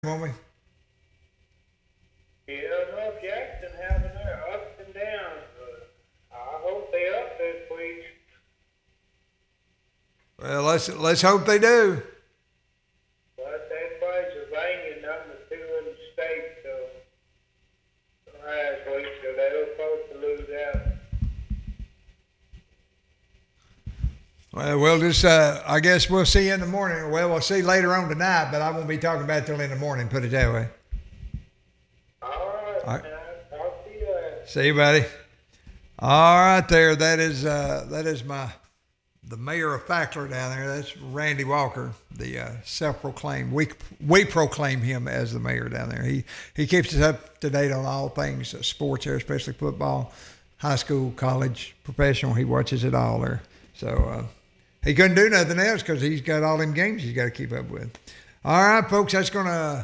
won't we? Yeah, North Jackson having their ups and downs, but I hope they up this week. Well, let's hope they do. But that Pennsylvania number 2 in the state, so last week, so they were supposed to lose out. Well, we'll just, I guess we'll see you in the morning. Well, we'll see later on tonight, but I won't be talking about it till in the morning, put it that way. All right. I'll see you later. See you, buddy. All right, there. That is the mayor of Fackler down there. That's Randy Walker, the self-proclaimed. We proclaim him as the mayor down there. He keeps us up to date on all things sports there, especially football, high school, college, professional. He watches it all there. So he couldn't do nothing else because he's got all them games he's got to keep up with. All right, folks, that's going to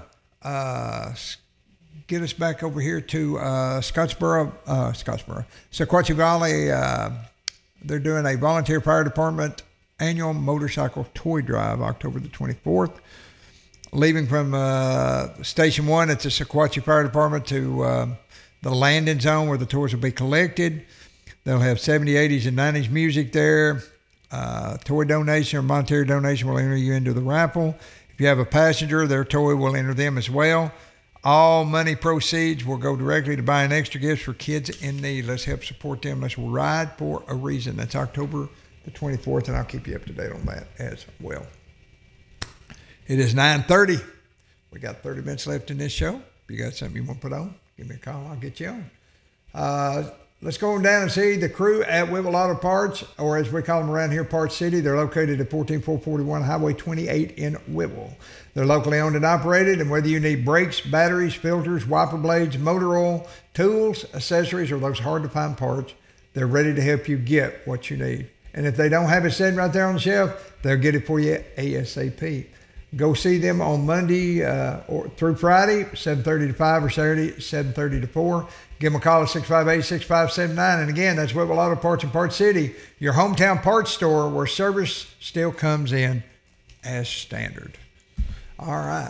get us back over here to Sequatchie Valley. They're doing a volunteer fire department annual motorcycle toy drive, October the 24th. Leaving from Station 1 at the Sequatchie Fire Department to the landing zone where the toys will be collected. They'll have 70s, 80s, and 90s music there. Toy donation or monetary donation will enter you into the raffle. If you have a passenger, their toy will enter them as well. All money proceeds will go directly to buying extra gifts for kids in need. Let's help support them. Let's ride for a reason. That's October the 24th, and I'll keep you up to date on that as well. It is 9:30. We got 30 minutes left in this show. If you got something you want to put on, give me a call. I'll get you on. Let's go on down and see the crew at Whipple Auto Parts, or as we call them around here, Parts City. They're located at 14441 Highway 28 in Whipple. They're locally owned and operated, and whether you need brakes, batteries, filters, wiper blades, motor oil, tools, accessories, or those hard-to-find parts, they're ready to help you get what you need. And if they don't have it sitting right there on the shelf, they'll get it for you ASAP. Go see them on Monday or through Friday, 7:30 to 5, or Saturday, 7:30 to 4. Give them a call at 658-6579. And again, that's Whipple Auto Parts in Parts City, your hometown parts store where service still comes in as standard. All right.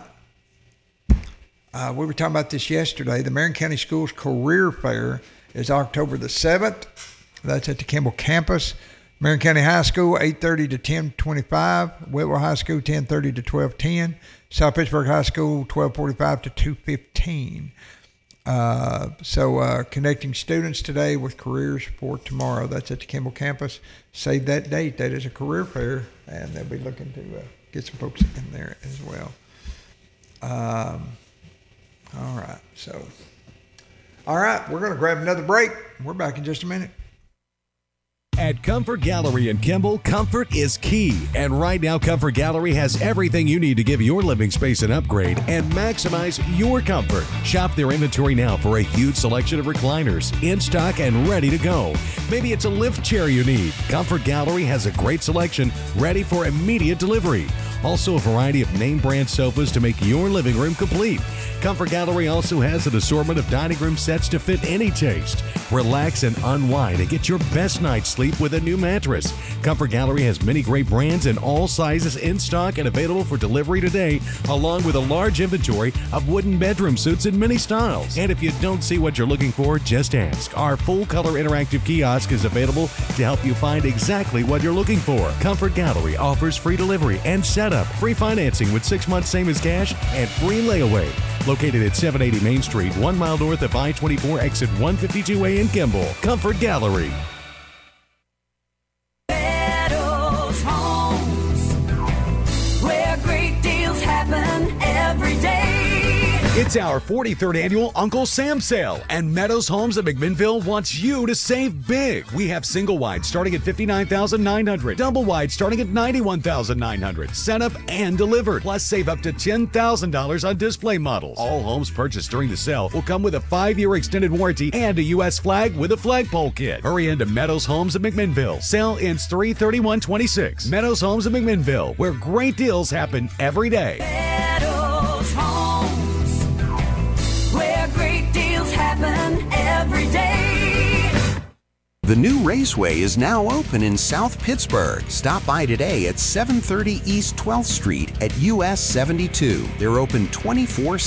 We were talking about this yesterday. The Marion County Schools Career Fair is October the 7th. That's at the Kimball campus. Marion County High School, 8:30 to 10:25. Whitwell High School, 10:30 to 12:10. South Pittsburgh High School, 12:45 to 2:15. So connecting students today with careers for tomorrow. That's at the Kimball campus. Save that date. That is a career fair, and they'll be looking to get some folks in there as well. All right. So, all right, we're going to grab another break. We're back in just a minute. At Comfort Gallery in Kimball, comfort is key. And right now, Comfort Gallery has everything you need to give your living space an upgrade and maximize your comfort. Shop their inventory now for a huge selection of recliners in stock and ready to go. Maybe it's a lift chair you need. Comfort Gallery has a great selection ready for immediate delivery. Also, a variety of name brand sofas to make your living room complete. Comfort Gallery also has an assortment of dining room sets to fit any taste. Relax and unwind and get your best night's sleep with a new mattress. Comfort Gallery has many great brands and all sizes in stock and available for delivery today, along with a large inventory of wooden bedroom suits in many styles. And if you don't see what you're looking for, just ask. Our full-color interactive kiosk is available to help you find exactly what you're looking for. Comfort Gallery offers free delivery and setup, free financing with 6 months same as cash, and free layaway. Located at 780 Main Street, 1 mile north of I-24, exit 152A in Kimball. Comfort Gallery. Meadows Homes, where great deals happen every day. It's our 43rd annual Uncle Sam sale, and Meadows Homes of McMinnville wants you to save big. We have single wide starting at $59,900, double wide starting at $91,900, set up and delivered. Plus, save up to $10,000 on display models. All homes purchased during the sale will come with a 5-year extended warranty and a U.S. flag with a flagpole kit. Hurry into Meadows Homes of McMinnville. Sale ends 3/31/26. Meadows Homes of McMinnville, where great deals happen every day. Meadows Homes, where great deals happen every day. The new Raceway is now open in South Pittsburgh. Stop by today at 730 East 12th Street at US 72. They're open 24/7.